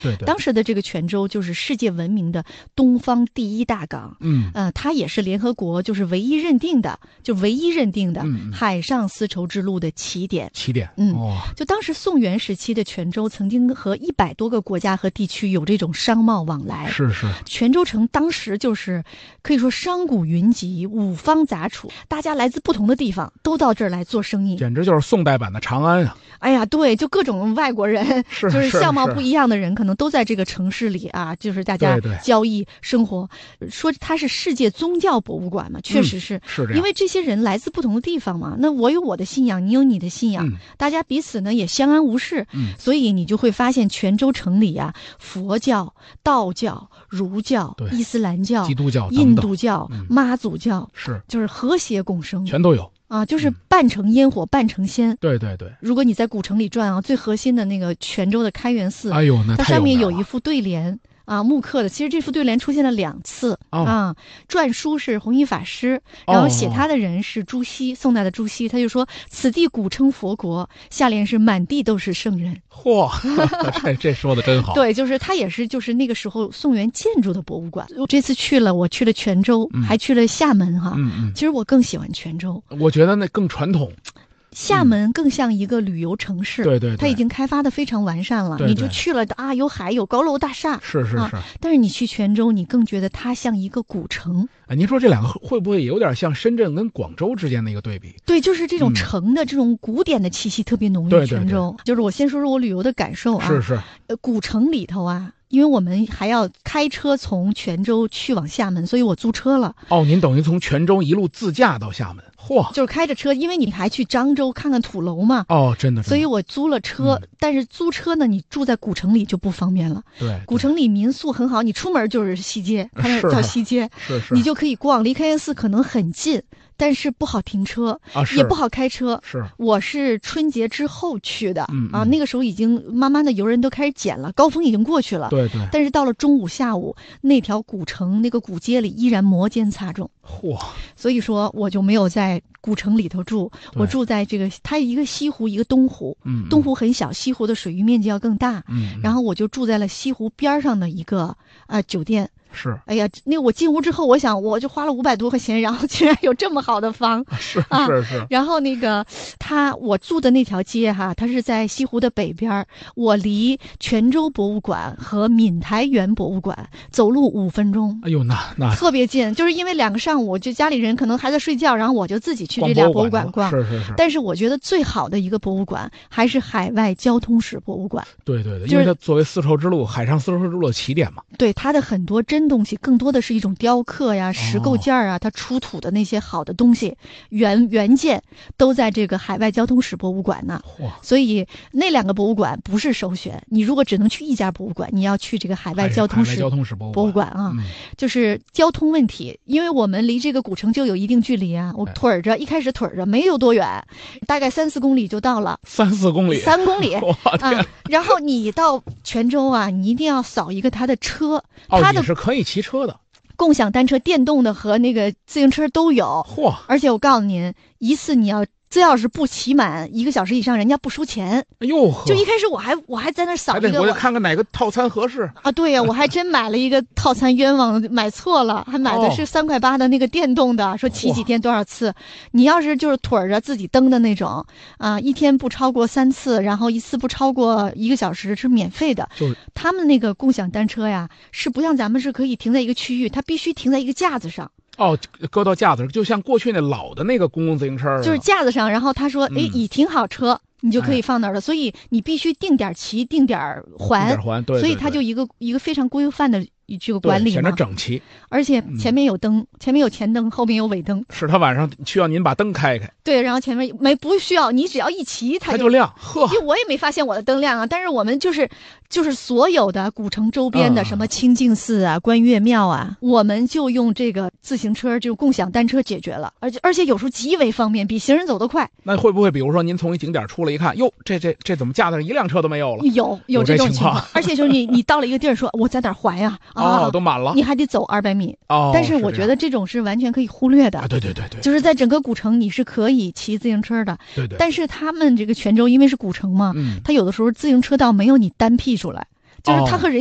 对对， 当时的这个泉州就是世界闻名的东方第一大港，它也是联合国就是唯一认定的海上丝绸之路的起点。就当时宋元时期的泉州曾经和100多个国家和地区有这种商贸往来。 是， 泉州城当时就是可以说商贾云集，五方杂处，大家来自不同的地方都到这儿来做生意， 简直就是宋代版的长安啊！ 哎呀，对，就各种外国人，就是相貌不一样的人，可能都在这个城市里啊，就是大家交易生活。说它是世界宗教博物馆嘛，确实是， 是这样， 因为这些人来自不同的地方嘛，那我有我的信仰，你有你的信仰，大家彼此呢也相安无事，所以你就会发现泉州城里啊，佛教、道教、儒教、伊斯兰教、 基督教、 印度教、妈祖教，就是和谐共生， 全都有。 就是半成烟火半成仙。 对， 如果你在古城里转啊，最核心的那个泉州的开元寺， 哎呦，那它上面有一副对联木刻的。其实这副对联出现了2次篆书是弘一法师，然后写他的人是朱熹，宋代的朱熹，他就说此地古称佛国，下联是满地都是圣人。 嚯，这说的真好。 对，就是它也是就是那个时候宋元建筑的博物馆。我这次我去了泉州，还去了厦门哈。其实我更喜欢泉州， 我觉得那更传统。 厦门更像一个旅游城市， 对， 它已经开发的非常完善了。你就去了有海有高楼大厦， 是。 但是你去泉州，你更觉得它像一个古城。 您说这两个会不会有点像深圳跟广州之间的一个对比？ 对，就是这种城的这种古典的气息特别浓郁。泉州就是我先说说我旅游的感受啊。 是。 古城里头啊，因为我们还要开车从泉州去往厦门，所以我租车了。 您等于从泉州一路自驾到厦门。嚯， 就是开着车，因为你还去漳州看看土楼嘛。 真的。 所以我租了车，但是租车呢，你住在古城里就不方便了。 对， 古城里民宿很好，你出门就是西街，它那叫西街， 是， 你就可以逛，离开元寺可能很近。但是不好停车也不好开车。我是春节之后去的那个时候已经慢慢的游人都开始减了，高峰已经过去了。 对。 但是到了中午下午，那条古城那个古街里依然摩肩擦踵。 嚯！ 所以说我就没有在古城里头住，我住在这个它一个西湖一个东湖，东湖很小，西湖的水域面积要更大。然后我就住在了西湖边上的一个酒店。 是， 哎呀，那我进屋之后，我想我就花了500多块钱，然后居然有这么好的房。 是。 然后那个我住的那条街它是在西湖的北边，我离泉州博物馆和闽台园博物馆走路5分钟。 哎呦，那特别近，就是因为2个上午，就家里人可能还在睡觉，然后我就自己去这俩博物馆逛。 是。 但是我觉得最好的一个博物馆还是海外交通史博物馆。 对，因为它作为丝绸之路海上丝绸之路的起点嘛。 对，它的很多真东西更多的是一种雕刻呀、石构件啊，它出土的那些好的东西原件都在这个海外交通史博物馆呢。所以那2个博物馆不是首选，你如果只能去一家博物馆，你要去这个海外交通史博物馆啊。就是交通问题，因为我们离这个古城就有一定距离啊。我一开始腿着没有多远，大概3-4公里就到了。 3-4公里 ？3公里然后你到泉州啊，你一定要扫一个他的车。 你是可以骑车的， 共享单车电动的和那个自行车都有。而且我告诉您，一次你要是不骑满1个小时以上，人家不收钱。 哎呦， 就一开始我还在那扫一个， 我就看看哪个套餐合适对呀，我还真买了一个套餐，冤枉买错了，还买的是3块8的那个电动的，说骑几天多少次。你要是就是腿着自己蹬的那种一天不超过3次，然后一次不超过1个小时是免费的。他们那个共享单车呀，是不像咱们是可以停在一个区域，它必须停在一个架子上。 搁到架子上，就像过去那老的那个公共自行车， 就是架子上，然后他说已停好车，你就可以放那儿了。所以你必须定点骑，定点还。 对。 所以它就一个非常规范的这个管理嘛， 显得整齐。 而且前面有灯，前面有前灯，后面有尾灯。 是他晚上需要您把灯开开。 对，然后前面不需要，你只要一骑它就亮。 因为我也没发现我的灯亮啊，但是我们就是所有的古城周边的什么清净寺啊、观月庙啊，我们就用这个自行车就共享单车解决了，而且有时候极为方便，比行人走得快。 那会不会比如说您从一景点出来一看，哟，这怎么架子上1辆车都没有了？ 有这种情况。而且就是你到了一个地儿说我在哪儿还呀？ 都满了， 你还得走200米。但是我觉得这种是完全可以忽略的。 对， 就是在整个古城你是可以骑自行车的。 对。 但是他们这个泉州因为是古城嘛，它有的时候自行车道没有你单辟出来， 就是它和人